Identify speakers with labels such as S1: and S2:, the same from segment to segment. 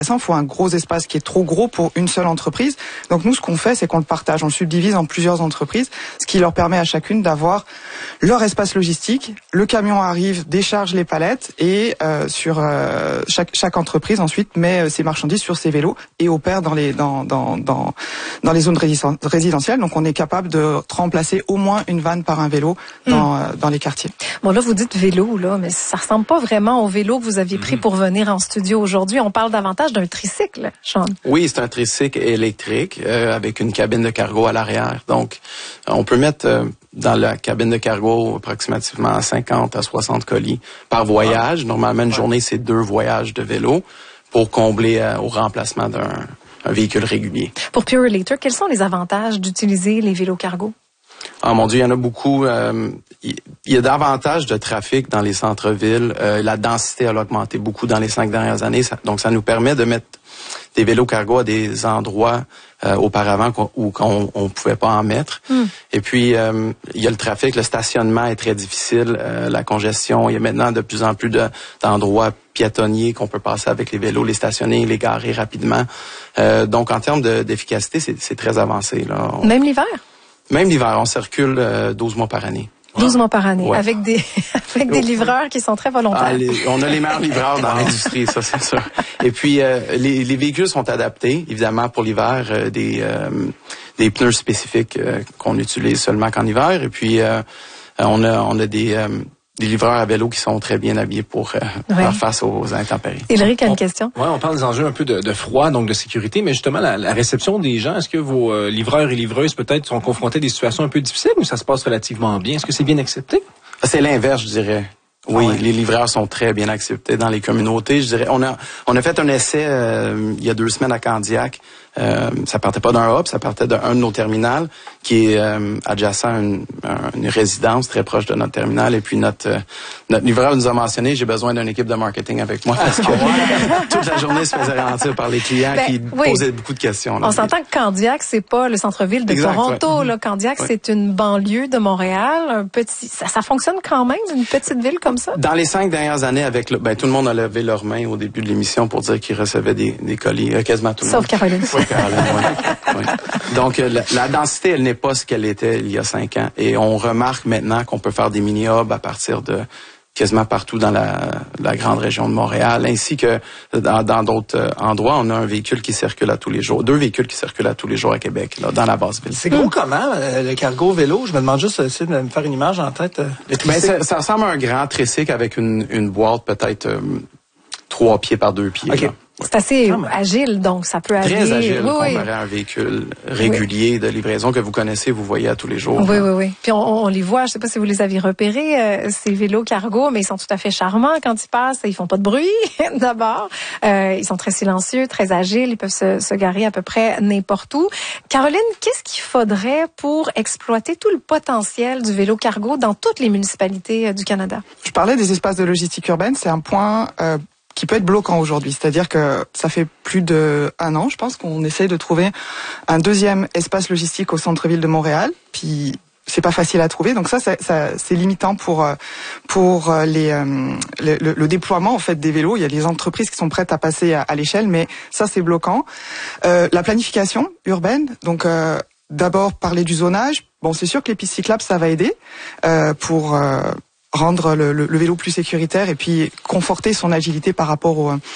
S1: Il faut un gros espace qui est trop gros pour une seule entreprise. Donc nous, ce qu'on fait, c'est qu'on le partage, on le subdivise en plusieurs entreprises, ce qui leur permet à chacune d'avoir leur espace logistique. Le camion arrive, décharge les palettes et chaque entreprise ensuite met ses marchandises sur ses vélos et opère dans les zones résidentielles. Donc on est capable de remplacer au moins une vanne par un vélo dans les quartiers.
S2: Bon, là, vous dites vélo, là, mais ça ressemble pas vraiment au vélo que vous aviez pris pour venir en studio aujourd'hui. On parle davantage d'un tricycle, Sean.
S3: Oui, c'est un tricycle électrique avec une cabine de cargo à l'arrière. Donc, on peut mettre dans la cabine de cargo approximativement 50 à 60 colis par voyage. Normalement, une journée, c'est 2 voyages de vélo pour combler au remplacement d'un véhicule régulier.
S2: Pour Purolator, quels sont les avantages d'utiliser les vélos cargo?
S3: Ah mon Dieu, il y en a beaucoup. Il y a davantage de trafic dans les centres-villes. La densité a augmenté beaucoup dans les 5 dernières années. Donc, ça nous permet de mettre des vélos cargo à des endroits auparavant où on pouvait pas en mettre. Et puis, il y a le trafic. Le stationnement est très difficile. La congestion. Il y a maintenant de plus en plus d'endroits piétonniers qu'on peut passer avec les vélos, les stationner, les garer rapidement. Donc, en termes d'efficacité, c'est très avancé, là.
S2: Même l'hiver?
S3: Même l'hiver, on circule 12 mois par année.
S2: 12 mois par année,
S3: ouais.
S2: avec des livreurs qui sont très volontaires.
S3: On a les meilleurs livreurs dans l'industrie, ça c'est sûr. Et puis, les véhicules sont adaptés, évidemment, pour l'hiver, des pneus spécifiques qu'on utilise seulement qu'en hiver. Et puis, on a des livreurs à vélo qui sont très bien habillés pour faire face aux intempéries.
S2: Ulrich a une question.
S4: Oui, on parle des enjeux un peu de froid, donc de sécurité, mais justement, la réception des gens, est-ce que vos livreurs et livreuses peut-être sont confrontés à des situations un peu difficiles ou ça se passe relativement bien? Est-ce que c'est bien accepté? C'est
S3: l'inverse, je dirais. Oui, les livreurs sont très bien acceptés dans les communautés. Je dirais, on a fait un essai il y a 2 semaines à Candiac. Ça partait pas d'un hub, ça partait d'un de nos terminals qui est adjacent à une résidence très proche de notre terminal. Et puis notre livreur nous a mentionné, j'ai besoin d'une équipe de marketing avec moi parce que toute la journée se faisait ralentir par les clients qui posaient beaucoup de questions.
S2: On s'entend que Candiac, c'est pas le centre-ville de Toronto. Ouais. Là, Candiac, c'est une banlieue de Montréal. Ça fonctionne quand même, une petite ville comme ça?
S3: Dans les 5 dernières années, tout le monde a levé leurs mains au début de l'émission pour dire qu'ils recevaient des colis. Quasiment tout le monde.
S2: Sauf Caroline.
S3: Oui, Caroline, oui. Donc, la densité, elle n'est pas ce qu'elle était il y a 5 ans. Et on remarque maintenant qu'on peut faire des mini-hubs à partir de quasiment partout dans la grande région de Montréal, ainsi que dans d'autres endroits. On a un véhicule qui circule à tous les jours, 2 véhicules qui circulent à tous les jours à Québec, là, dans la basse ville.
S5: C'est gros comment, le cargo vélo? Je me demande juste essayer de me faire une image en tête.
S3: Ça ressemble à un grand tricycle avec une boîte peut-être 3 pieds par 2 pieds.
S2: Okay. C'est assez agile, donc ça peut aller...
S3: Très agile comparé à un véhicule régulier de livraison que vous connaissez, vous voyez à tous les jours.
S2: Oui. Puis on les voit, je sais pas si vous les avez repérés, ces vélos cargo, mais ils sont tout à fait charmants quand ils passent. Ils font pas de bruit, d'abord. Ils sont très silencieux, très agiles. Ils peuvent se garer à peu près n'importe où. Caroline, qu'est-ce qu'il faudrait pour exploiter tout le potentiel du vélo cargo dans toutes les municipalités du Canada?
S1: Je parlais des espaces de logistique urbaine. C'est un point... qui peut être bloquant aujourd'hui. C'est-à-dire que ça fait plus d'1 an, je pense, qu'on essaye de trouver un 2e espace logistique au centre-ville de Montréal. Puis c'est pas facile à trouver, donc ça c'est limitant pour le déploiement en fait des vélos. Il y a des entreprises qui sont prêtes à passer à l'échelle, mais ça c'est bloquant. La planification urbaine, donc d'abord parler du zonage. Bon, c'est sûr que les pistes cyclables ça va aider pour rendre le vélo plus sécuritaire et puis conforter son agilité par rapport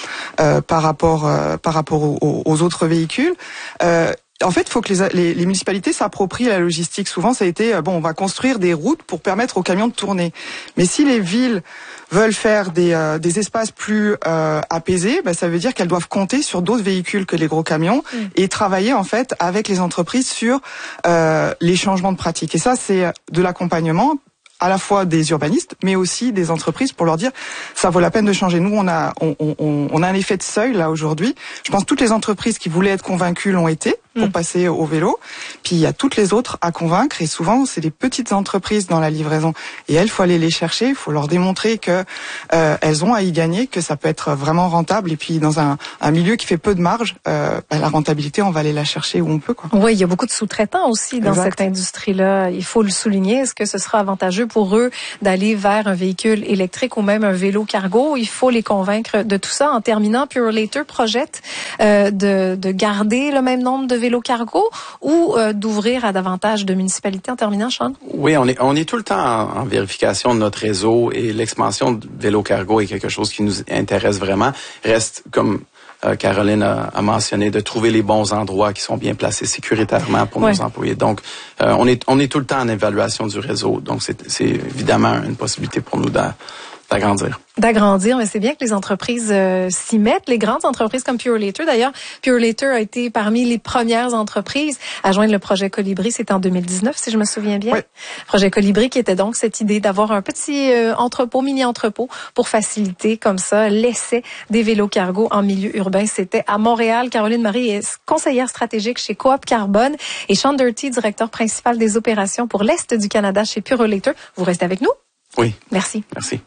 S1: aux autres véhicules. En fait, il faut que les municipalités s'approprient la logistique. Souvent, ça a été on va construire des routes pour permettre aux camions de tourner. Mais si les villes veulent faire des espaces plus apaisés, ça veut dire qu'elles doivent compter sur d'autres véhicules que les gros camions et travailler en fait avec les entreprises sur les changements de pratiques. Et ça, c'est de l'accompagnement à la fois des urbanistes, mais aussi des entreprises pour leur dire ça vaut la peine de changer. Nous, on a un effet de seuil là aujourd'hui. Je pense que toutes les entreprises qui voulaient être convaincues l'ont été. pour passer au vélo. Puis il y a toutes les autres à convaincre et souvent c'est des petites entreprises dans la livraison. Et elles, faut aller les chercher, il faut leur démontrer que elles ont à y gagner, que ça peut être vraiment rentable. Et puis dans un milieu qui fait peu de marge, la rentabilité, on va aller la chercher où on peut, quoi.
S2: Oui, il y a beaucoup de sous-traitants aussi dans cette industrie-là. Il faut le souligner. Est-ce que ce sera avantageux pour eux d'aller vers un véhicule électrique ou même un vélo cargo? Il faut les convaincre de tout ça. En terminant, Purolator projette de garder le même nombre de vélos cargo ou d'ouvrir à davantage de municipalités. En terminant, Sean?
S3: Oui, on est tout le temps en vérification de notre réseau et l'expansion de vélo cargo est quelque chose qui nous intéresse vraiment. Reste comme Caroline a mentionné, de trouver les bons endroits qui sont bien placés sécuritairement pour nos employés. Donc, on est tout le temps en évaluation du réseau. Donc, c'est évidemment une possibilité pour nous d'agrandir.
S2: D'agrandir, mais c'est bien que les entreprises s'y mettent, les grandes entreprises comme Purolator. D'ailleurs, Purolator a été parmi les premières entreprises à joindre le projet Colibri, c'était en 2019, si je me souviens bien. Oui. Projet Colibri qui était donc cette idée d'avoir un petit entrepôt, mini-entrepôt, pour faciliter comme ça l'essai des vélos cargo en milieu urbain. C'était à Montréal. Caroline Marie est conseillère stratégique chez Coop Carbone et Sean Durty, directeur principal des opérations pour l'Est du Canada chez Purolator. Vous restez avec nous?
S3: Oui.
S2: Merci.
S3: Merci.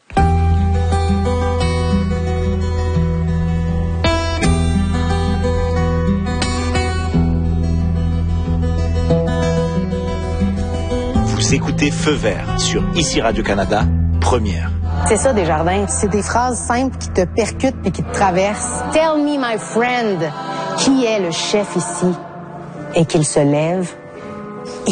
S6: Vous écoutez Feu Vert sur ICI Radio-Canada, première.
S7: C'est ça, Desjardins. C'est des phrases simples qui te percutent et qui te traversent. Tell me, my friend, qui est le chef ici? Et qu'il se lève